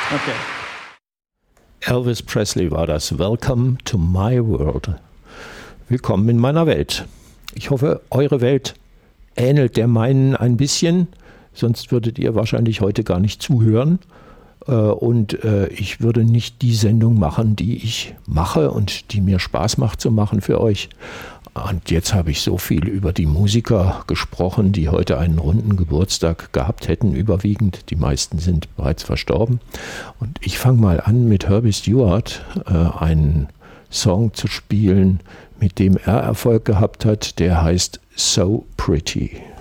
Okay. Elvis Presley war das. Welcome to my world. Willkommen in meiner Welt. Ich hoffe, eure Welt ähnelt der meinen ein bisschen, sonst würdet ihr wahrscheinlich heute gar nicht zuhören. Und ich würde nicht die Sendung machen, die ich mache und die mir Spaß macht zu machen für euch. Und jetzt habe ich so viel über die Musiker gesprochen, die heute einen runden Geburtstag gehabt hätten, überwiegend. Die meisten sind bereits verstorben. Und ich fange mal an mit Herbie Stewart, einen Song zu spielen, mit dem er Erfolg gehabt hat. Der heißt So Pretty.